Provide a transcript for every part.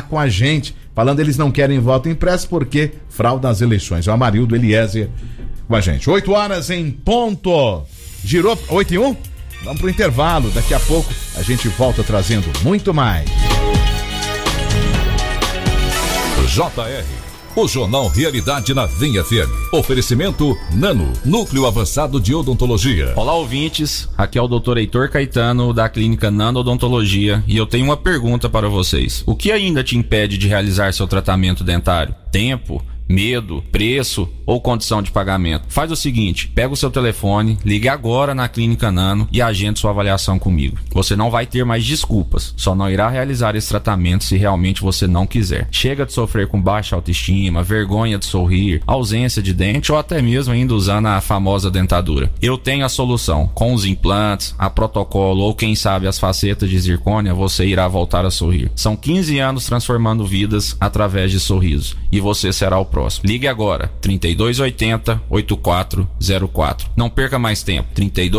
com a gente, falando eles não querem voto impresso porque frauda as eleições. É o Amarildo Eliezer com a gente. 8 horas em ponto. Girou 8:01? Vamos pro intervalo. Daqui a pouco a gente volta trazendo muito mais. JR, o Jornal Realidade na Vinha FM. Oferecimento Nano, Núcleo Avançado de Odontologia. Olá, ouvintes. Aqui é o Dr. Heitor Caetano, da Clínica Nano Odontologia, e eu tenho uma pergunta para vocês. O que ainda te impede de realizar seu tratamento dentário? Tempo? Medo, preço ou condição de pagamento? Faz o seguinte, pega o seu telefone, ligue agora na Clínica Nano e agende sua avaliação comigo. Você não vai ter mais desculpas, só não irá realizar esse tratamento se realmente você não quiser. Chega de sofrer com baixa autoestima, vergonha de sorrir, ausência de dente ou até mesmo ainda usando a famosa dentadura. Eu tenho a solução. Com os implantes, a protocolo ou quem sabe as facetas de zircônia, você irá voltar a sorrir. São 15 anos transformando vidas através de sorriso e você será o próximo. Ligue agora, 3280-8404. Não perca mais tempo,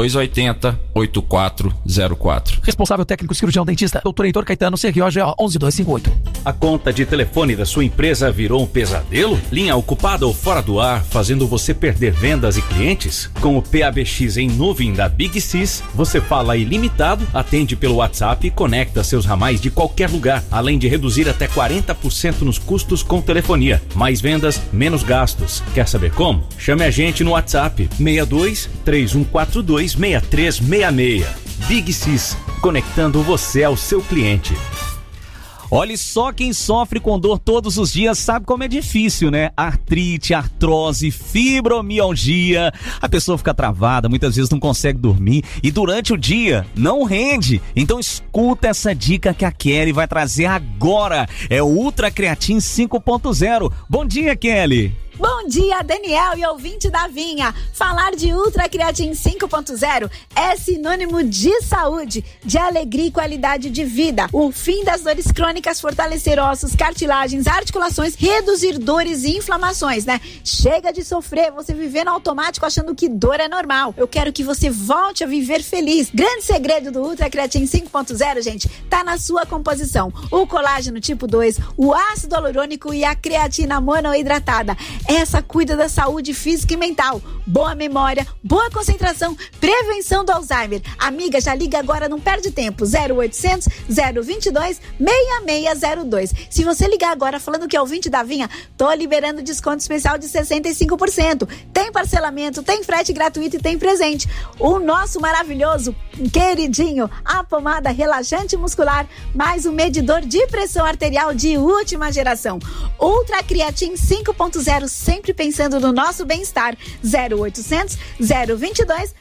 3280-8404. Responsável técnico cirurgião dentista, Dr. Heitor Caetano, CROGO 11258. A conta de telefone da sua empresa virou um pesadelo? Linha ocupada ou fora do ar, fazendo você perder vendas e clientes? Com o PABX em nuvem da Big Sys, você fala ilimitado, atende pelo WhatsApp e conecta seus ramais de qualquer lugar, além de reduzir até 40% nos custos com telefonia. Mais vendas, menos gastos. Quer saber como? Chame a gente no WhatsApp 62 3142 6366. Big Sys, conectando você ao seu cliente. Olha, só quem sofre com dor todos os dias sabe como é difícil, né? Artrite, artrose, fibromialgia. A pessoa fica travada, muitas vezes não consegue dormir e durante o dia não rende. Então escuta essa dica que a Kelly vai trazer agora. É o Ultra Creatin 5.0. Bom dia, Kelly. Bom dia, Daniel e ouvinte da Vinha. Falar de Ultra Creatin 5.0 é sinônimo de saúde, de alegria e qualidade de vida. O fim das dores crônicas, fortalecer ossos, cartilagens, articulações, reduzir dores e inflamações, né? Chega de sofrer, você viver no automático achando que dor é normal. Eu quero que você volte a viver feliz. Grande segredo do Ultra Creatin 5.0, gente, tá na sua composição. O colágeno tipo 2, o ácido hialurônico e a creatina monoidratada. Essa cuida da saúde física e mental, boa memória, boa concentração, prevenção do Alzheimer. Amiga, já liga agora, não perde tempo, 0800 022 6602. Se você ligar agora falando que é ouvinte da Vinha, tô liberando desconto especial de 65%. Tem parcelamento, tem frete gratuito e tem presente. O nosso maravilhoso, queridinho, a pomada relaxante muscular, mais o medidor de pressão arterial de última geração. Ultra Creatin 5.0, sempre pensando no nosso bem-estar. 0800 022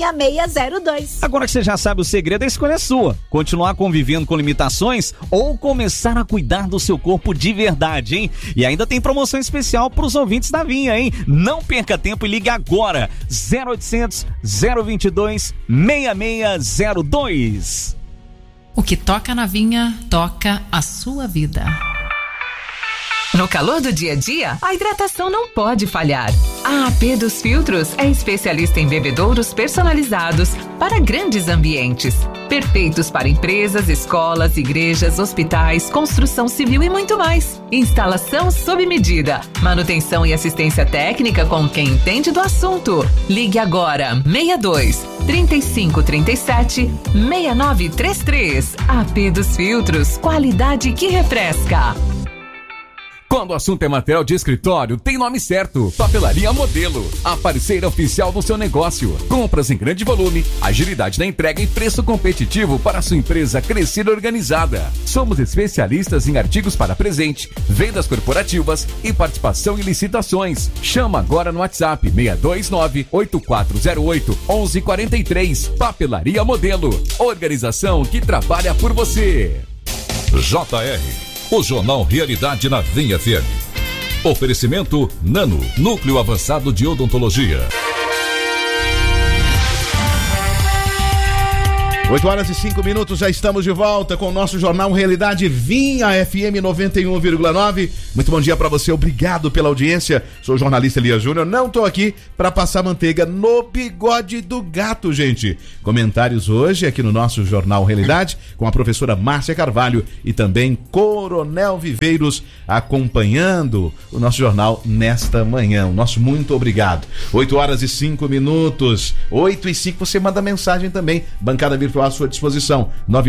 6602. Agora que você já sabe o segredo, a escolha é sua. Continuar convivendo com limitações ou começar a cuidar do seu corpo de verdade, hein? E ainda tem promoção especial para os ouvintes da Vinha, hein? Não perca tempo e ligue agora. 0800 022 6602. O que toca na Vinha, toca a sua vida. No calor do dia a dia, a hidratação não pode falhar. A AP dos Filtros é especialista em bebedouros personalizados para grandes ambientes. Perfeitos para empresas, escolas, igrejas, hospitais, construção civil e muito mais. Instalação sob medida. Manutenção e assistência técnica com quem entende do assunto. Ligue agora, 62 3537 6933. AP dos Filtros, qualidade que refresca. Quando o assunto é material de escritório, tem nome certo. Papelaria Modelo, a parceira oficial do seu negócio. Compras em grande volume, agilidade na entrega e preço competitivo para a sua empresa crescer organizada. Somos especialistas em artigos para presente, vendas corporativas e participação em licitações. Chama agora no WhatsApp 629-8408-1143. Papelaria Modelo, organização que trabalha por você. JR, o Jornal Realidade na Vinha FM. Oferecimento Nano, Núcleo Avançado de Odontologia. 8h05, já estamos de volta com o nosso Jornal Realidade Vinha FM 91,9. Muito bom dia para você, obrigado pela audiência. Sou o jornalista Elias Júnior, não tô aqui para passar manteiga no bigode do gato, gente. Comentários hoje aqui no nosso Jornal Realidade com a professora Márcia Carvalho e também Coronel Viveiros acompanhando o nosso jornal nesta manhã. O nosso muito obrigado. 8h05, 8h05, você manda mensagem também, bancada virtual à sua disposição,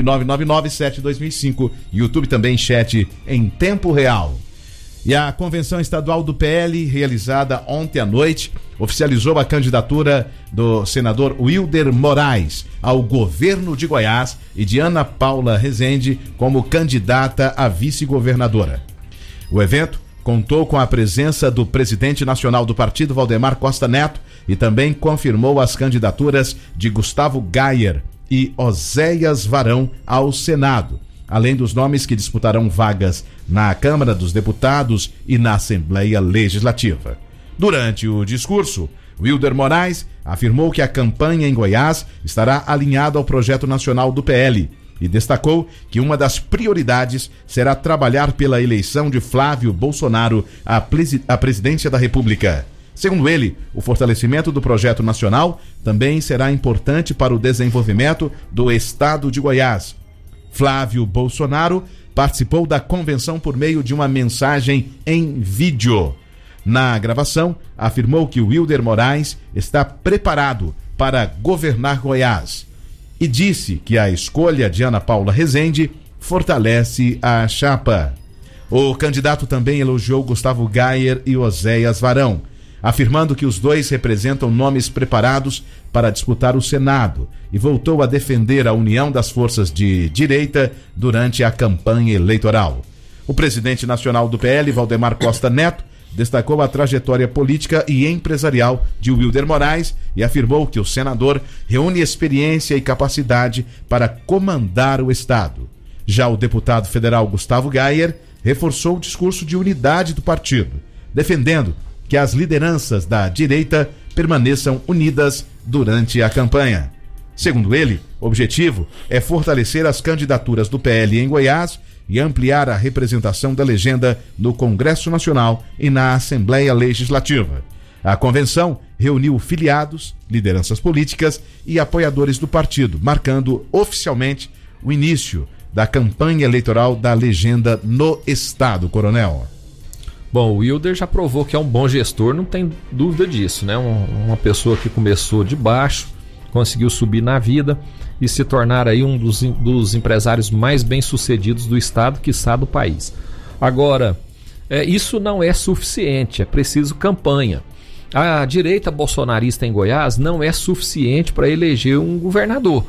9999-72005, YouTube também, chat em tempo real. E a convenção estadual do PL, realizada ontem à noite, oficializou a candidatura do senador Wilder Moraes ao governo de Goiás e de Ana Paula Rezende como candidata a vice-governadora. O evento contou com a presença do presidente nacional do partido, Valdemar Costa Neto, e também confirmou as candidaturas de Gustavo Gayer e Oséias Varão ao Senado, além dos nomes que disputarão vagas na Câmara dos Deputados e na Assembleia Legislativa. Durante o discurso, Wilder Moraes afirmou que a campanha em Goiás estará alinhada ao projeto nacional do PL e destacou que uma das prioridades será trabalhar pela eleição de Flávio Bolsonaro à presidência da República. Segundo ele, o fortalecimento do projeto nacional também será importante para o desenvolvimento do estado de Goiás. Flávio Bolsonaro participou da convenção por meio de uma mensagem em vídeo. Na gravação, afirmou que Wilder Moraes está preparado para governar Goiás e disse que a escolha de Ana Paula Rezende fortalece a chapa. O candidato também elogiou Gustavo Gayer e Oséias Varão, afirmando que os dois representam nomes preparados para disputar o Senado, e voltou a defender a união das forças de direita durante a campanha eleitoral. O presidente nacional do PL, Valdemar Costa Neto, destacou a trajetória política e empresarial de Wilder Moraes e afirmou que o senador reúne experiência e capacidade para comandar o Estado. Já o deputado federal Gustavo Gayer reforçou o discurso de unidade do partido, defendendo que as lideranças da direita permaneçam unidas durante a campanha. Segundo ele, o objetivo é fortalecer as candidaturas do PL em Goiás e ampliar a representação da legenda no Congresso Nacional e na Assembleia Legislativa. A convenção reuniu filiados, lideranças políticas e apoiadores do partido, marcando oficialmente o início da campanha eleitoral da legenda no Estado, Coronel. Bom, o Wilder já provou que é um bom gestor, não tem dúvida disso, né? Uma pessoa que começou de baixo, conseguiu subir na vida e se tornar aí um dos empresários mais bem-sucedidos do Estado, quiçá do país. Agora, isso não é suficiente, é preciso campanha. A direita bolsonarista em Goiás não é suficiente para eleger um governador.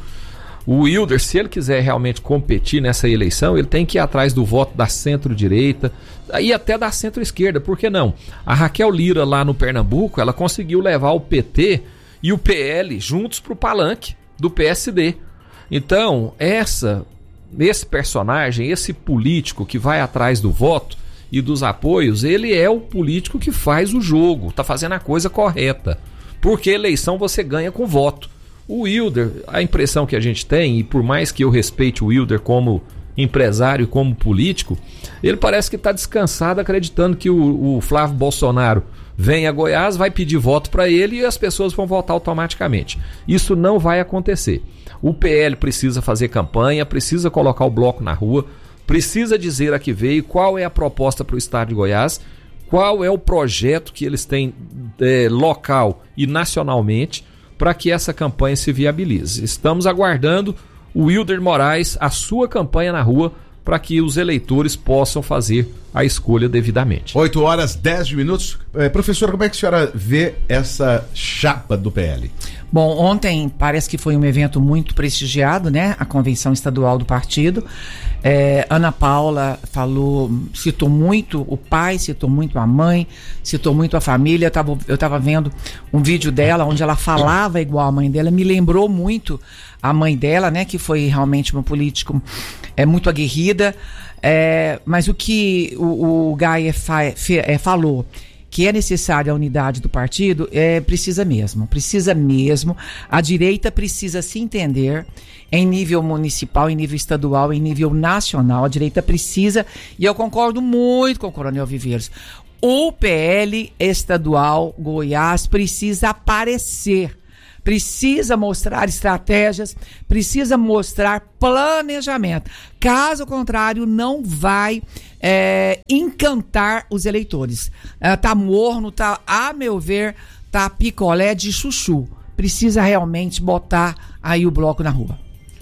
O Wilder, se ele quiser realmente competir nessa eleição, ele tem que ir atrás do voto da centro-direita e até da centro-esquerda, por que não? A Raquel Lira lá no Pernambuco, ela conseguiu levar o PT e o PL juntos para o palanque do PSD. Então, esse personagem, esse político que vai atrás do voto e dos apoios, ele é o político que faz o jogo, está fazendo a coisa correta, porque eleição você ganha com voto. O Wilder, a impressão que a gente tem, e por mais que eu respeite o Wilder como empresário e como político, ele parece que está descansado acreditando que o Flávio Bolsonaro vem a Goiás, vai pedir voto para ele e as pessoas vão votar automaticamente. Isso não vai acontecer. O PL precisa fazer campanha, precisa colocar o bloco na rua, precisa dizer a que veio, qual é a proposta para o estado de Goiás, qual é o projeto que eles têm local e nacionalmente, para que essa campanha se viabilize. Estamos aguardando o Wilder Moraes, a sua campanha na rua, para que os eleitores possam fazer a escolha devidamente. 8h10. Professora, como é que a senhora vê essa chapa do PL? Bom, ontem parece que foi um evento muito prestigiado, né? A convenção estadual do partido. Ana Paula citou muito o pai, citou muito a mãe, citou muito a família. Eu estava vendo um vídeo dela onde ela falava igual a mãe dela, me lembrou muito a mãe dela, né? Que foi realmente uma política muito aguerrida. Mas o que o Gaia falou, que é necessária a unidade do partido, precisa mesmo. A direita precisa se entender em nível municipal, em nível estadual, em nível nacional. A direita precisa, e eu concordo muito com o Coronel Viveiros, o PL estadual Goiás precisa aparecer. Precisa mostrar estratégias, precisa mostrar planejamento. Caso contrário, não vai encantar os eleitores. Tá morno, a meu ver, tá picolé de chuchu. Precisa realmente botar aí o bloco na rua.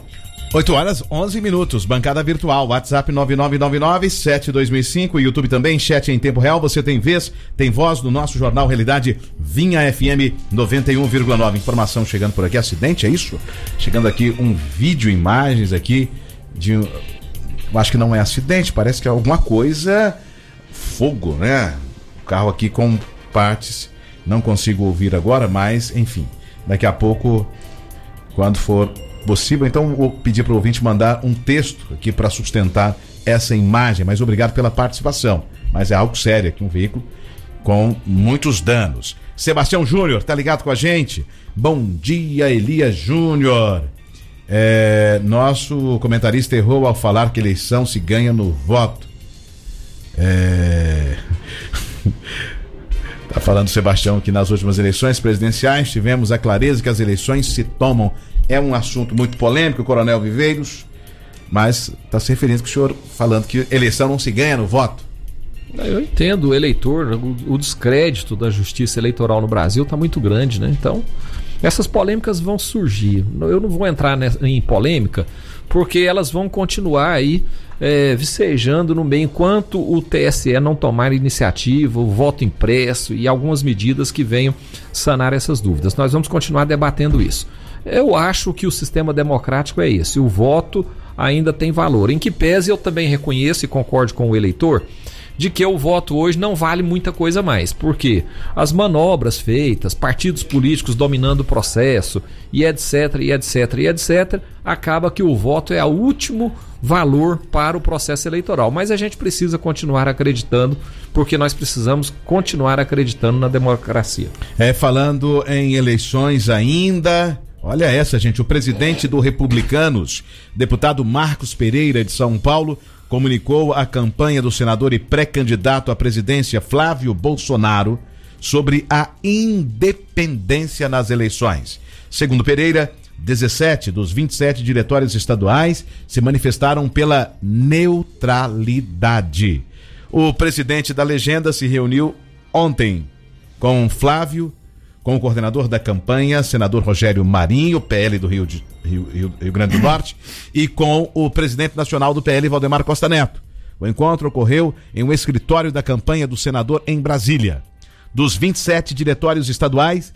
8h11, bancada virtual, WhatsApp 9999-72005, YouTube também, chat em tempo real, você tem vez, tem voz no nosso jornal Realidade Vinha FM 91,9. Informação chegando por aqui, acidente, é isso? Chegando aqui um vídeo, imagens aqui de, eu acho que não é acidente, parece que é alguma coisa, fogo, né? O carro aqui com partes, não consigo ouvir agora, mas enfim, daqui a pouco, quando for possível, então vou pedir para o ouvinte mandar um texto aqui para sustentar essa imagem, mas obrigado pela participação, mas é algo sério aqui, um veículo com muitos danos. Sebastião Júnior, tá ligado com a gente? Bom dia, Elias Júnior. Nosso comentarista errou ao falar que eleição se ganha no voto. Tá falando Sebastião que nas últimas eleições presidenciais tivemos a clareza que as eleições se tomam. É um assunto muito polêmico, o Coronel Viveiros, mas está se referindo que o senhor falando que eleição não se ganha no voto. Eu entendo o eleitor, o descrédito da justiça eleitoral no Brasil está muito grande, né? Então, essas polêmicas vão surgir. Eu não vou entrar em polêmica, porque elas vão continuar aí vicejando no meio, enquanto o TSE não tomar iniciativa, o voto impresso e algumas medidas que venham sanar essas dúvidas. Nós vamos continuar debatendo isso. Eu acho que o sistema democrático é esse, o voto ainda tem valor, em que pese eu também reconheço e concordo com o eleitor de que o voto hoje não vale muita coisa mais, porque as manobras feitas, partidos políticos dominando o processo e etc, acaba que o voto é o último valor para o processo eleitoral, mas a gente precisa continuar acreditando, porque nós precisamos continuar acreditando na democracia. Falando em eleições ainda... Olha essa, gente, o presidente do Republicanos, deputado Marcos Pereira de São Paulo, comunicou a campanha do senador e pré-candidato à presidência Flávio Bolsonaro sobre a independência nas eleições. Segundo Pereira, 17 dos 27 diretórios estaduais se manifestaram pela neutralidade. O presidente da legenda se reuniu ontem com Flávio, com o coordenador da campanha, senador Rogério Marinho, PL do Rio Grande do Norte, e com o presidente nacional do PL, Valdemar Costa Neto. O encontro ocorreu em um escritório da campanha do senador em Brasília. Dos 27 diretórios estaduais,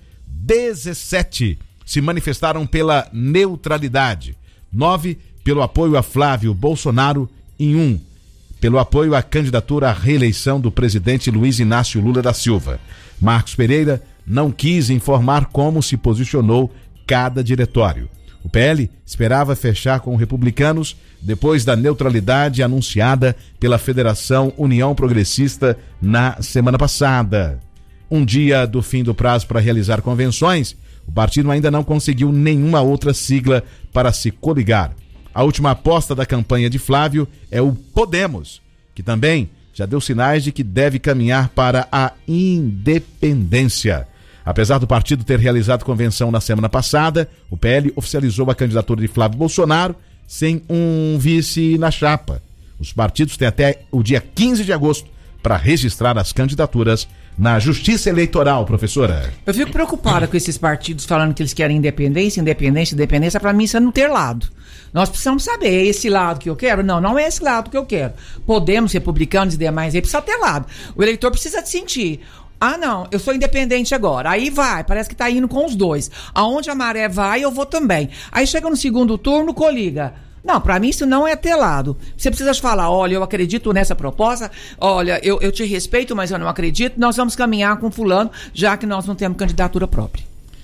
17 se manifestaram pela neutralidade, 9 pelo apoio a Flávio Bolsonaro e 1 pelo apoio à candidatura à reeleição do presidente Luiz Inácio Lula da Silva. Marcos Pereira não quis informar como se posicionou cada diretório. O PL esperava fechar com Republicanos depois da neutralidade anunciada pela Federação União Progressista na semana passada. Um dia do fim do prazo para realizar convenções, o partido ainda não conseguiu nenhuma outra sigla para se coligar. A última aposta da campanha de Flávio é o Podemos, que também já deu sinais de que deve caminhar para a independência. Apesar do partido ter realizado convenção na semana passada, o PL oficializou a candidatura de Flávio Bolsonaro sem um vice na chapa. Os partidos têm até o dia 15 de agosto para registrar as candidaturas na Justiça Eleitoral, professora. Eu fico preocupada com esses partidos falando que eles querem independência. Para mim isso é não ter lado. Nós precisamos saber, é esse lado que eu quero? Não, não é esse lado que eu quero. Podemos, republicanos e demais, aí precisa ter lado. O eleitor precisa sentir. Ah, não, eu sou independente agora. Aí vai, parece que tá indo com os dois. Aonde a maré vai, eu vou também. Aí chega no segundo turno, coliga. Não, pra mim isso não é ter lado. Você precisa falar, olha, eu acredito nessa proposta, olha, eu te respeito, mas eu não acredito, nós vamos caminhar com fulano, já que nós não temos candidatura própria.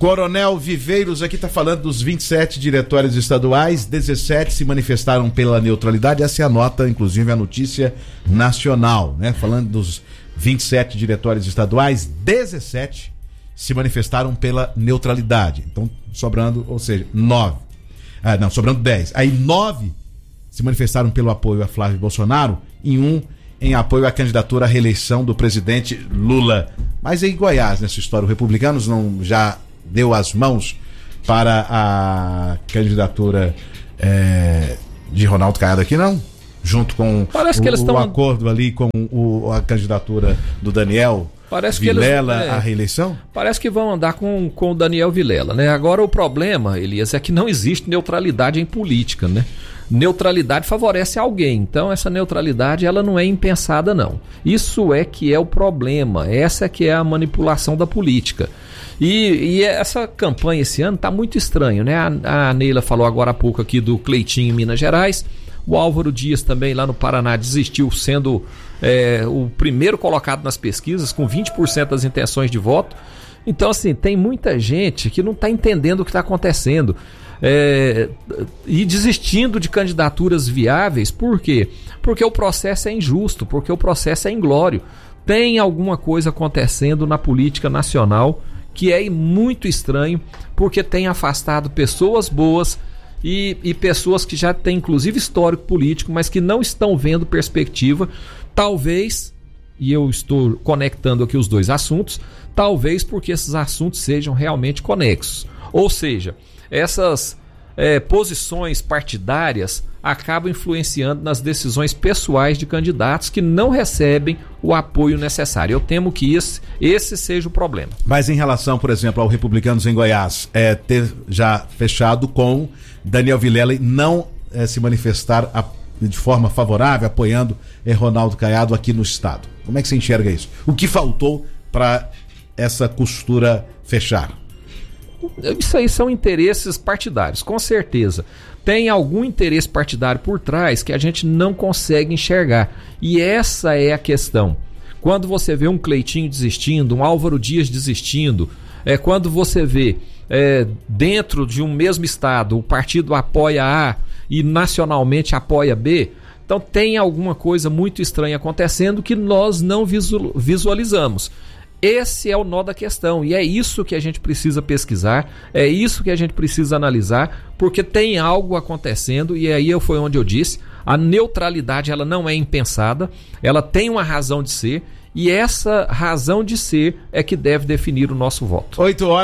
Coronel Viveiros aqui está falando dos 27 diretórios estaduais, 17 se manifestaram pela neutralidade. Essa é a nota, inclusive a notícia nacional, né? Falando dos 27 diretórios estaduais, 17 se manifestaram pela neutralidade. Então, sobrando, ou seja, 9. Sobrando 10. Aí 9 se manifestaram pelo apoio a Flávio Bolsonaro e 1 em apoio à candidatura à reeleição do presidente Lula. Mas em Goiás, nessa história, o Republicanos não já deu as mãos para a candidatura de Ronaldo Caiado aqui, não? Junto com o acordo ali com a candidatura do Daniel Vilela à reeleição? Parece que vão andar com o Daniel Vilela, né? Agora o problema, Elias, é que não existe neutralidade em política, né? Neutralidade favorece alguém, então essa neutralidade ela não é impensada, não. Isso é que é o problema, essa é que é a manipulação da política. E essa campanha esse ano está muito estranho, né? A Neila falou agora há pouco aqui do Cleitinho em Minas Gerais, o Álvaro Dias também lá no Paraná desistiu, sendo o primeiro colocado nas pesquisas com 20% das intenções de voto. Então assim, tem muita gente que não está entendendo o que está acontecendo. E desistindo de candidaturas viáveis. Por quê? Porque o processo é injusto, porque o processo é inglório. Tem alguma coisa acontecendo na política nacional que é muito estranho, porque tem afastado pessoas boas e pessoas que já têm inclusive histórico político, mas que não estão vendo perspectiva. Talvez, e eu estou conectando aqui os dois assuntos, talvez porque esses assuntos sejam realmente conexos. Ou seja, essas posições partidárias acabam influenciando nas decisões pessoais de candidatos que não recebem o apoio necessário. Eu temo que esse seja o problema. Mas em relação, por exemplo, ao Republicanos em Goiás, ter já fechado com Daniel Vilela e não se manifestar de forma favorável, apoiando Ronaldo Caiado aqui no estado. Como é que você enxerga isso? O que faltou para essa costura fechar? Isso aí são interesses partidários, com certeza. Tem algum interesse partidário por trás que a gente não consegue enxergar. E essa é a questão. Quando você vê um Cleitinho desistindo, um Álvaro Dias desistindo, quando você vê dentro de um mesmo estado o partido apoia A e nacionalmente apoia B, então tem alguma coisa muito estranha acontecendo que nós não visualizamos. Esse é o nó da questão e é isso que a gente precisa pesquisar, é isso que a gente precisa analisar, porque tem algo acontecendo e aí foi onde eu disse, a neutralidade ela não é impensada, ela tem uma razão de ser e essa razão de ser é que deve definir o nosso voto.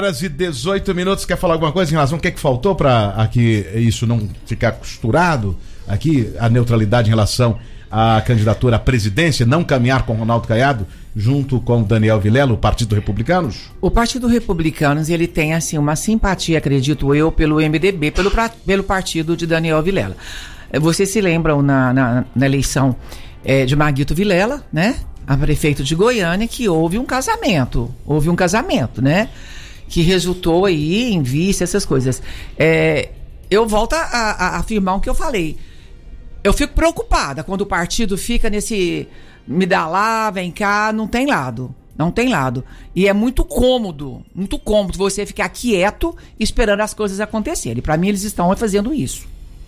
8h18, quer falar alguma coisa em relação ao que é que faltou para aqui isso não ficar costurado, aqui a neutralidade em relação à candidatura à presidência, não caminhar com Ronaldo Caiado junto com Daniel Vilela, o Partido Republicanos? O Partido Republicanos, ele tem assim uma simpatia, acredito eu, pelo MDB, pelo partido de Daniel Vilela. Vocês se lembram na eleição de Maguito Vilela, né? A prefeito de Goiânia, que houve um casamento, né? Que resultou aí em vice, essas coisas. Eu volto a afirmar o que eu falei. Eu fico preocupada quando o partido fica nesse me dá lá, vem cá, não tem lado. E é muito cômodo você ficar quieto esperando as coisas acontecerem. Para mim, eles estão fazendo isso.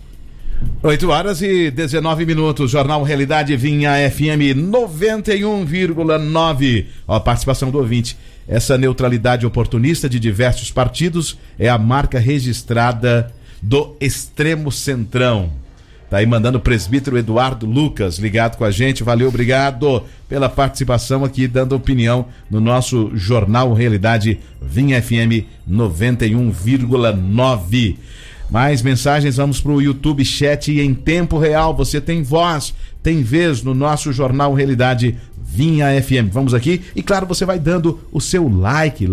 8h19, Jornal Realidade Vinha FM 91,9. A participação do ouvinte. Essa neutralidade oportunista de diversos partidos é a marca registrada do extremo centrão. Tá aí mandando o presbítero Eduardo Lucas ligado com a gente. Valeu, obrigado pela participação aqui, dando opinião no nosso Jornal Realidade Vinha FM 91,9. Mais mensagens, vamos pro YouTube Chat em tempo real. Você tem voz, tem vez no nosso Jornal Realidade Vinha FM. Vamos aqui e claro, você vai dando o seu like.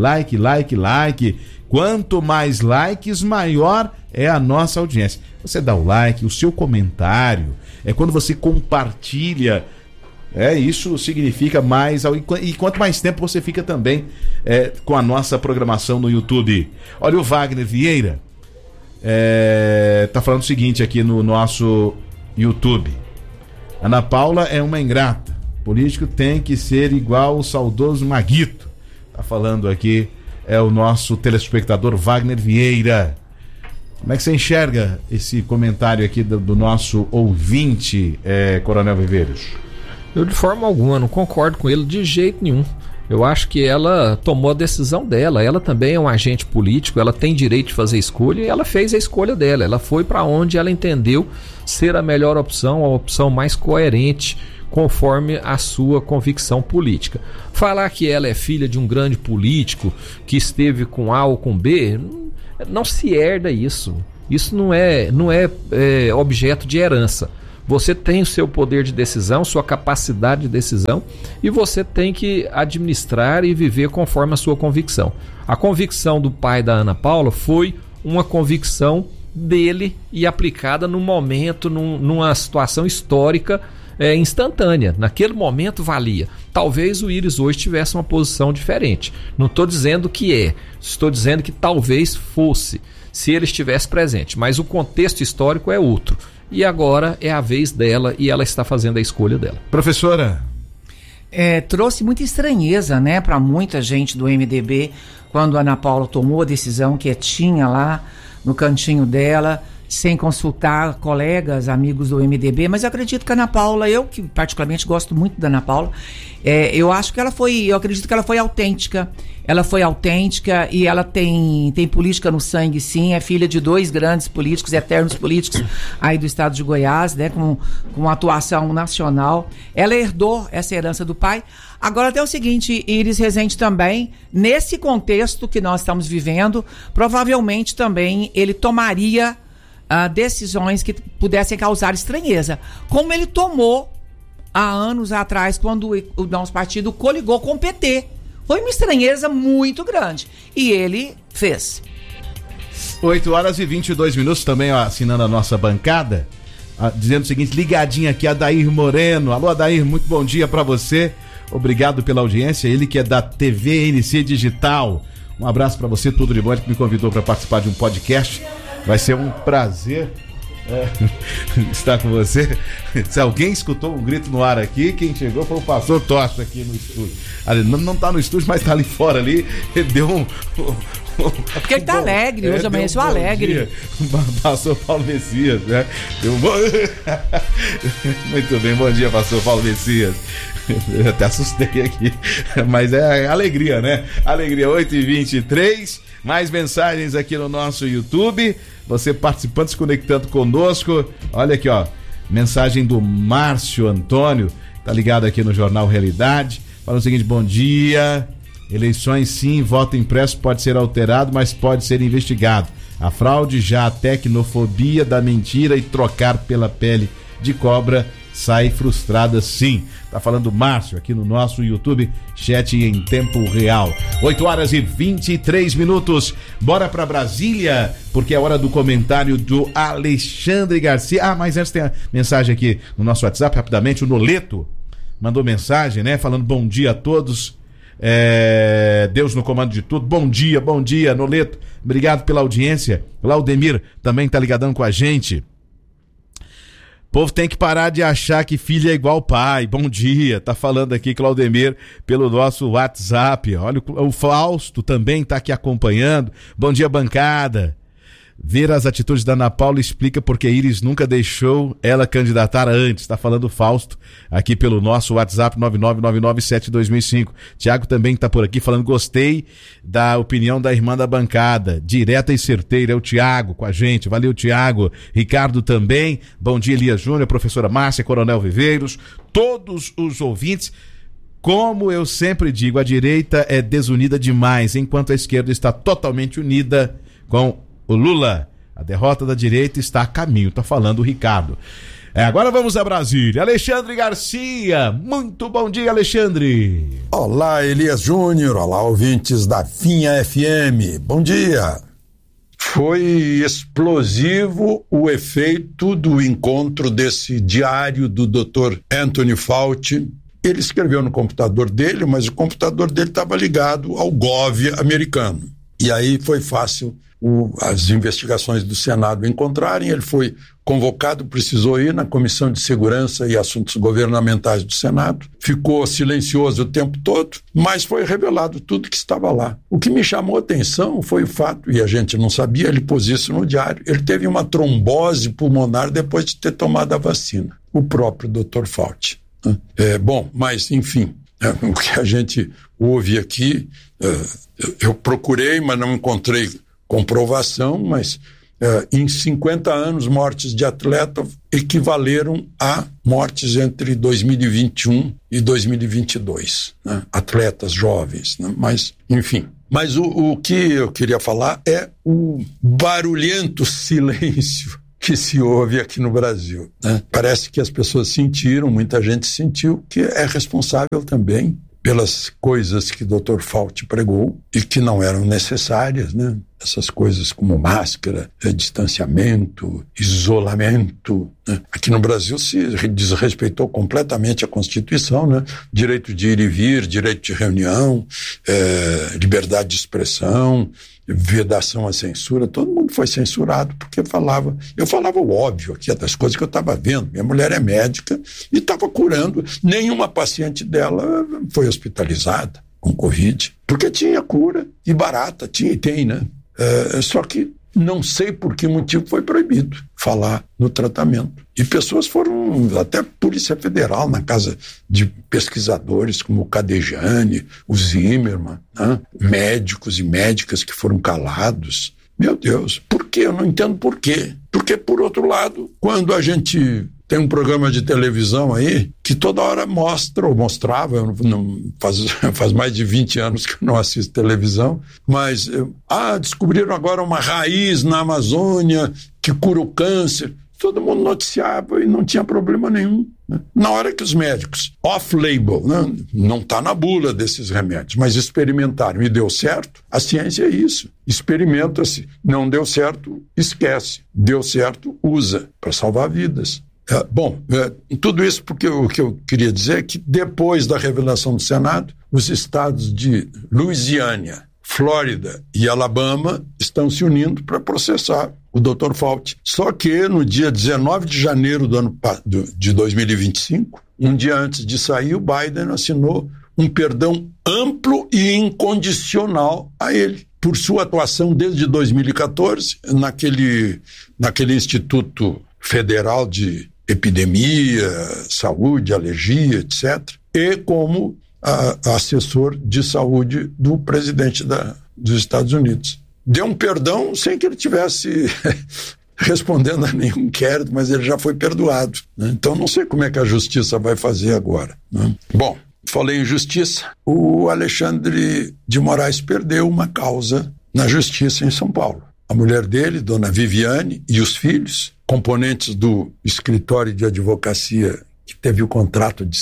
Quanto mais likes, maior é a nossa audiência. Você dá o like, o seu comentário, quando você compartilha, isso significa mais, e quanto mais tempo você fica também com a nossa programação no YouTube. Olha o Wagner Vieira, tá falando o seguinte aqui no nosso YouTube. Ana Paula é uma ingrata, político tem que ser igual o saudoso Maguito. Tá falando aqui é o nosso telespectador Wagner Vieira. Como é que você enxerga esse comentário aqui do nosso ouvinte, Coronel Viveiros? Eu de forma alguma não concordo com ele de jeito nenhum. Eu acho que ela tomou a decisão dela. Ela também é um agente político, ela tem direito de fazer escolha e ela fez a escolha dela. Ela foi para onde ela entendeu ser a melhor opção, a opção mais coerente, conforme a sua convicção política. Falar que ela é filha de um grande político que esteve com A ou com B, não se herda isso. Isso não é objeto de herança. Você tem o seu poder de decisão, sua capacidade de decisão, e você tem que administrar e viver conforme a sua convicção. A convicção do pai da Ana Paula foi uma convicção dele e aplicada no momento, numa situação histórica instantânea. Naquele momento valia. Talvez o Íris hoje tivesse uma posição diferente. Não estou dizendo que estou dizendo que talvez fosse, se ele estivesse presente. Mas o contexto histórico é outro. E agora é a vez dela e ela está fazendo a escolha dela. Professora? Trouxe muita estranheza, né, para muita gente do MDB quando a Ana Paula tomou a decisão quietinha lá no cantinho dela, sem consultar colegas, amigos do MDB, mas eu acredito que a Ana Paula, eu que particularmente gosto muito da Ana Paula, eu acredito que ela foi autêntica. Ela foi autêntica e ela tem política no sangue, sim. É filha de 2 grandes políticos, eternos políticos aí do estado de Goiás, né, com atuação nacional. Ela herdou essa herança do pai. Agora tem o seguinte, Íris Rezende também, nesse contexto que nós estamos vivendo, provavelmente também ele tomaria decisões que pudessem causar estranheza, como ele tomou há anos atrás, quando o nosso partido coligou com o PT. Foi uma estranheza muito grande. E ele fez. 8h22, também assinando a nossa bancada, dizendo o seguinte, ligadinho aqui, Adair Moreno. Alô, Adair, muito bom dia pra você. Obrigado pela audiência. Ele que é da TV NC Digital. Um abraço pra você, tudo de bom. Ele que me convidou pra participar de um podcast. Vai ser um prazer estar com você. Se alguém escutou um grito no ar aqui, quem chegou foi o pastor Tocha aqui no estúdio. Não tá no estúdio, mas tá ali fora ali. Ele deu É porque ele tá alegre, hoje amanheceu alegre. Pastor Paulo Messias, né? Muito bem, bom dia, pastor Paulo Messias. Eu até assustei aqui, mas é alegria, né? Alegria, 8h23, mais mensagens aqui no nosso YouTube, você participando, se conectando conosco. Olha aqui, ó, mensagem do Márcio Antônio, tá ligado aqui no Jornal Realidade, fala o seguinte, bom dia, eleições sim, voto impresso pode ser alterado, mas pode ser investigado. A fraude, já a tecnofobia da mentira e trocar pela pele de cobra sai frustrada sim. Tá falando Márcio aqui no nosso YouTube, chat em tempo real. 8h23. Bora pra Brasília, porque é hora do comentário do Alexandre Garcia. Mas antes tem a mensagem aqui no nosso WhatsApp, rapidamente, o Noleto mandou mensagem, né? Falando bom dia a todos. Deus no comando de tudo. Bom dia, Noleto. Obrigado pela audiência. Claudemir também tá ligadão com a gente. O povo tem que parar de achar que filho é igual pai. Bom dia, tá falando aqui Claudemir pelo nosso WhatsApp. Olha, o Fausto também tá aqui acompanhando. Bom dia, bancada. Ver as atitudes da Ana Paula explica porque Íris nunca deixou ela candidatar antes. Tá falando o Fausto aqui pelo nosso WhatsApp 999972005. Tiago também tá por aqui falando, gostei da opinião da irmã da bancada, direta e certeira. É o Tiago com a gente, valeu Tiago. Ricardo também, bom dia Elias Júnior, professora Márcia, Coronel Viveiros, todos os ouvintes. Como eu sempre digo, a direita é desunida demais, enquanto a esquerda está totalmente unida com o Lula. A derrota da direita está a caminho, tá falando o Ricardo. Agora vamos a Brasília. Alexandre Garcia, muito bom dia, Alexandre. Olá, Elias Júnior, olá, ouvintes da Vinha FM, bom dia. Foi explosivo o efeito do encontro desse diário do Dr. Anthony Fauci. Ele escreveu no computador dele, mas o computador dele estava ligado ao Gov americano. E aí foi fácil as investigações do Senado encontrarem. Ele foi convocado, precisou ir na Comissão de Segurança e Assuntos Governamentais do Senado. Ficou silencioso o tempo todo, mas foi revelado tudo que estava lá. O que me chamou a atenção foi o fato, e a gente não sabia, ele pôs isso no diário, ele teve uma trombose pulmonar depois de ter tomado a vacina. O próprio Dr. Fauci. Bom, mas enfim, o que a gente ouve aqui, eu procurei, mas não encontrei comprovação, mas em 50 anos, mortes de atleta equivaleram a mortes entre 2021 e 2022, né? Atletas jovens, né? Mas, enfim. Mas o que eu queria falar é o barulhento silêncio que se ouve aqui no Brasil, né? Parece que as pessoas sentiram, muita gente sentiu, que é responsável também pelas coisas que o Dr. Fauci pregou e que não eram necessárias, né? Essas coisas como máscara, distanciamento, isolamento, né? Aqui no Brasil se desrespeitou completamente a Constituição, né? Direito de ir e vir, direito de reunião, liberdade de expressão, vedação à censura, todo mundo foi censurado porque eu falava o óbvio aqui, das coisas que eu estava vendo. Minha mulher é médica e estava curando, nenhuma paciente dela foi hospitalizada com Covid, porque tinha cura e barata, tinha e tem, né? Só que não sei por que motivo foi proibido falar no tratamento. E pessoas foram, até Polícia Federal, na casa de pesquisadores como o Cadejane, o Zimmermann, né? Médicos e médicas que foram calados. Meu Deus, por quê? Eu não entendo por quê. Porque, por outro lado, quando a gente tem um programa de televisão aí que toda hora mostra, ou mostrava, faz mais de 20 anos que eu não assisto televisão, mas descobriram agora uma raiz na Amazônia que cura o câncer. Todo mundo noticiava e não tinha problema nenhum, né? Na hora que os médicos, off-label, né? Não está na bula desses remédios, mas experimentaram e deu certo, a ciência é isso. Experimenta-se, não deu certo, esquece. Deu certo, usa para salvar vidas. Tudo isso porque o que eu queria dizer é que depois da revelação do Senado, os estados de Louisiana, Flórida e Alabama estão se unindo para processar o Dr. Fauci. Só que no dia 19 de janeiro de 2025, um dia antes de sair, o Biden assinou um perdão amplo e incondicional a ele, por sua atuação desde 2014 naquele Instituto Federal de Epidemia, Saúde, Alergia, etc., e como assessor de saúde do presidente dos Estados Unidos. Deu um perdão sem que ele tivesse respondendo a nenhum inquérito, mas ele já foi perdoado, né? Então não sei como é que a justiça vai fazer agora, né? Bom, falei em justiça, o Alexandre de Moraes perdeu uma causa na justiça em São Paulo. A mulher dele, dona Viviane, e os filhos, componentes do escritório de advocacia que teve o contrato de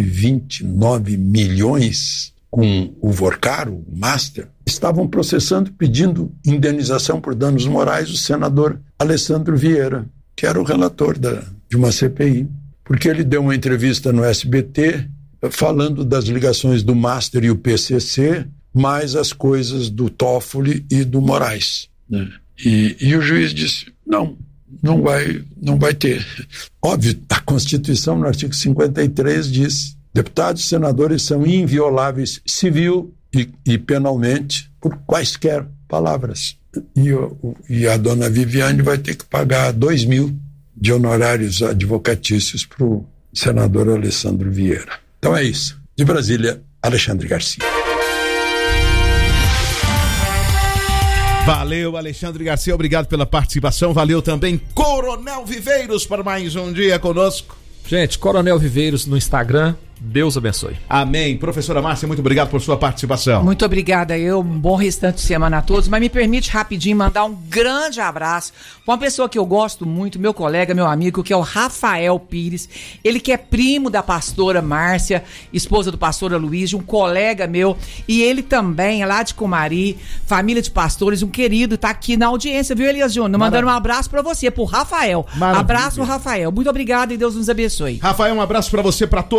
129 milhões com o Vorcaro, o Master, estavam processando, pedindo indenização por danos morais o senador Alessandro Vieira, que era o relator de uma CPI, porque ele deu uma entrevista no SBT falando das ligações do Master e o PCC, mais as coisas do Toffoli e do Moraes, né? E o juiz disse, não vai ter. Óbvio, a Constituição, no artigo 53, diz: deputados e senadores são invioláveis civil e penalmente por quaisquer palavras. E a dona Viviane vai ter que pagar 2 mil de honorários advocatícios para o senador Alessandro Vieira. Então é isso. De Brasília, Alexandre Garcia. Valeu, Alexandre Garcia, obrigado pela participação. Valeu também, Coronel Viveiros, por mais um dia conosco. Gente, Coronel Viveiros no Instagram, Deus abençoe. Amém. Professora Márcia, muito obrigado por sua participação. Muito obrigada, um bom restante de semana a todos, mas me permite rapidinho mandar um grande abraço para uma pessoa que eu gosto muito, meu colega, meu amigo, que é o Rafael Pires, ele que é primo da pastora Márcia, esposa do pastor Luiz, um colega meu, e ele também é lá de Comari, família de pastores, um querido, tá aqui na audiência, viu, Elias Júnior? Mandando um abraço para você, pro Rafael. Maravilha. Abraço, Rafael. Muito obrigado e Deus nos abençoe. Rafael, um abraço para você, para toda a família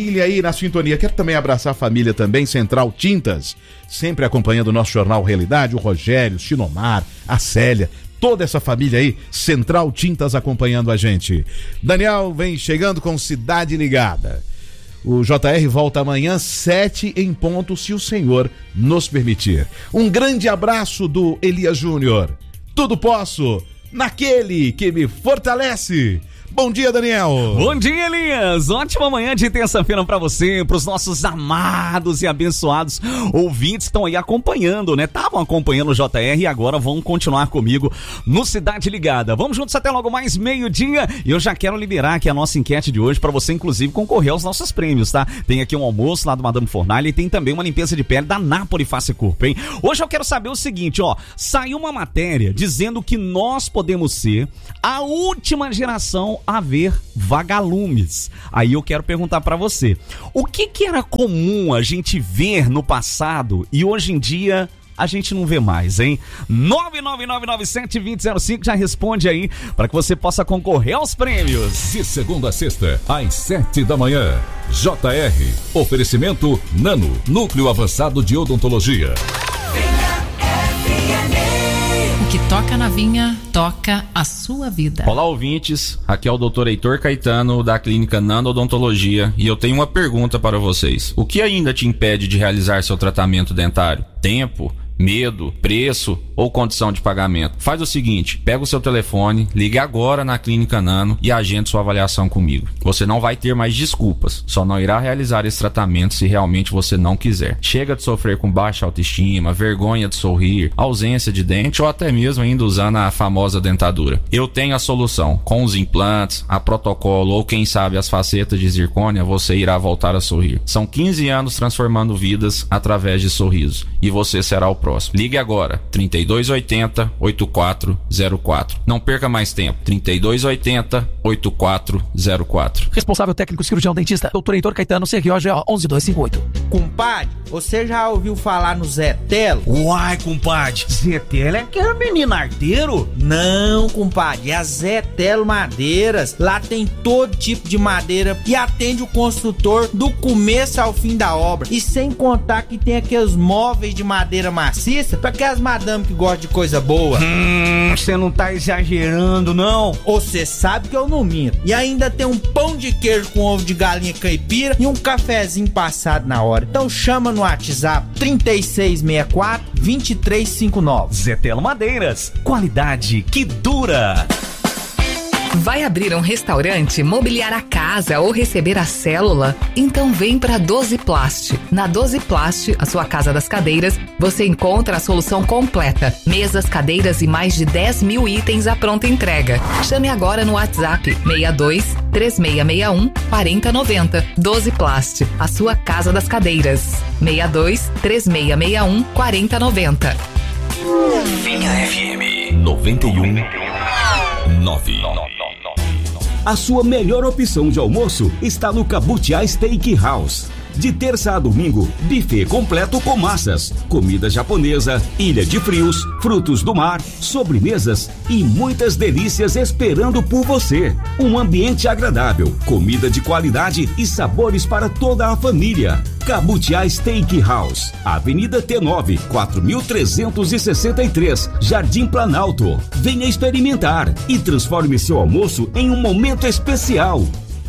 família aí na sintonia. Quero também abraçar a família também, Central Tintas, sempre acompanhando o nosso jornal Realidade, o Rogério, o Chinomar, a Célia, toda essa família aí, Central Tintas acompanhando a gente. Daniel vem chegando com Cidade Ligada. O JR volta amanhã, 7 em ponto, se o Senhor nos permitir. Um grande abraço do Elias Júnior. Tudo posso naquele que me fortalece. Bom dia, Daniel. Bom dia, Elias. Ótima manhã de terça-feira pra você, pros nossos amados e abençoados ouvintes que estão aí acompanhando, né? Estavam acompanhando o JR e agora vão continuar comigo no Cidade Ligada. Vamos juntos até logo mais meio-dia e eu já quero liberar aqui a nossa enquete de hoje pra você, inclusive, concorrer aos nossos prêmios, tá? Tem aqui um almoço lá do Madame Fornalha e tem também uma limpeza de pele da Napoli Face Corpo, hein? Hoje eu quero saber o seguinte, ó. Saiu uma matéria dizendo que nós podemos ser a última geração a ver vagalumes. Aí eu quero perguntar pra você, o que era comum a gente ver no passado e hoje em dia a gente não vê mais, hein? 999972005 já responde aí para que você possa concorrer aos prêmios. De segunda a sexta, às 7 da manhã. JR. Oferecimento Nano. Núcleo Avançado de Odontologia. O que toca na vinha, toca a sua vida. Olá, ouvintes. Aqui é o Dr. Heitor Caetano, da clínica Nano Odontologia, e eu tenho uma pergunta para vocês. O que ainda te impede de realizar seu tratamento dentário? Tempo? Medo, preço ou condição de pagamento? Faz o seguinte, pega o seu telefone, liga agora na Clínica Nano e agende sua avaliação comigo. Você não vai ter mais desculpas, só não irá realizar esse tratamento se realmente você não quiser. Chega de sofrer com baixa autoestima, vergonha de sorrir, ausência de dente ou até mesmo ainda usando a famosa dentadura. Eu tenho a solução. Com os implantes, a protocolo ou quem sabe as facetas de zircônia, você irá voltar a sorrir. São 15 anos transformando vidas através de sorrisos e você será o próximo. Ligue agora, 3280-8404. Não perca mais tempo, 3280-8404. Responsável técnico cirurgião dentista, Dr. Heitor Caetano, CROGO 11258. Compadre, você já ouviu falar no Zé Telo? Uai, compadre, Zé Telo é aquele menino arteiro? Não, compadre, é a Zé Telo Madeiras. Lá tem todo tipo de madeira e atende o construtor do começo ao fim da obra. E sem contar que tem aqueles móveis de madeira macia pra aquelas madame que gostam de coisa boa. Você não tá exagerando, não? Você sabe que eu não minto. E ainda tem um pão de queijo com ovo de galinha caipira e um cafezinho passado na hora. Então chama no WhatsApp 3664-2359. Zé Telo Madeiras, qualidade que dura. Vai abrir um restaurante, mobiliar a casa ou receber a célula? Então vem para 12 Plast. Na 12 Plast, a sua casa das cadeiras, você encontra a solução completa. Mesas, cadeiras e mais de 10 mil itens à pronta entrega. Chame agora no WhatsApp 62 3661 4090. 12 Plast, a sua casa das cadeiras. 62 3661 4090. Vinha FM 91.9. A sua melhor opção de almoço está no Cabutiá Steakhouse. De terça a domingo, buffet completo com massas, comida japonesa, ilha de frios, frutos do mar, sobremesas e muitas delícias esperando por você. Um ambiente agradável, comida de qualidade e sabores para toda a família. Cabutiá Steakhouse, Avenida T9, 4363, Jardim Planalto. Venha experimentar e transforme seu almoço em um momento especial.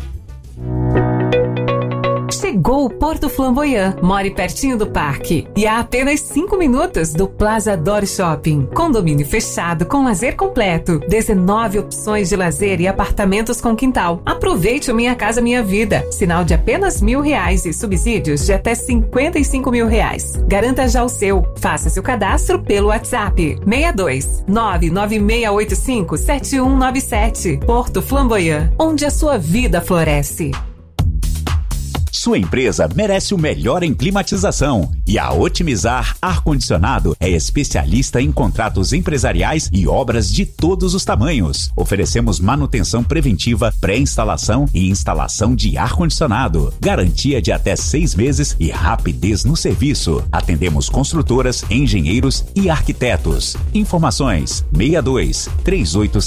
Chegou o Porto Flamboyant. More pertinho do parque e a apenas 5 minutos do Plaza Dor Shopping. Condomínio fechado com lazer completo. 19 opções de lazer e apartamentos com quintal. Aproveite o Minha Casa Minha Vida. Sinal de apenas R$1.000 e subsídios de até R$55 mil. Garanta já o seu. Faça seu cadastro pelo WhatsApp 62 99685 7197. Porto Flamboyant, onde a sua vida floresce. Sua empresa merece o melhor em climatização e a Otimizar Ar-Condicionado é especialista em contratos empresariais e obras de todos os tamanhos. Oferecemos manutenção preventiva, pré-instalação e instalação de ar-condicionado. Garantia de até 6 meses e rapidez no serviço. Atendemos construtoras, engenheiros e arquitetos. Informações 62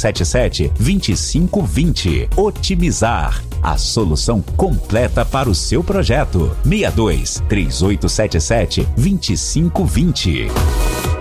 3877 2520. Otimizar, a solução completa para o seu seu projeto. 62 3877 2520.